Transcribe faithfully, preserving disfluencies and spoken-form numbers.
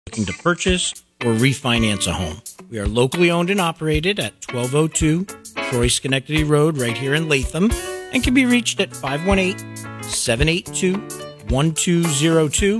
looking to purchase or refinance a home. We are locally owned and operated at twelve oh two Troy Schenectady Road right here in Latham and can be reached at five one eight, seven eight two, one two zero two